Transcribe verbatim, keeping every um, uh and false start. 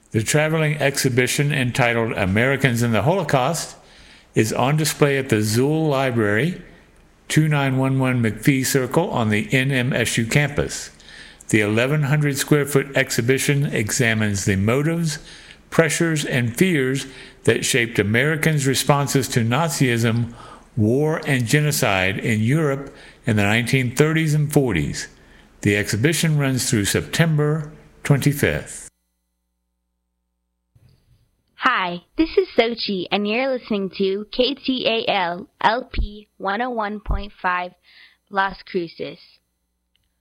The traveling exhibition entitled Americans in the Holocaust is on display at the Zool Library, twenty-nine eleven McPhee Circle on the N M S U campus. The eleven hundred square foot exhibition examines the motives, pressures, and fears that shaped Americans' responses to Nazism, war, and genocide in Europe in the nineteen thirties and forties. The exhibition runs through September twenty-fifth. Hi, this is Sochi, and you're listening to K T A L L P one oh one point five Las Cruces.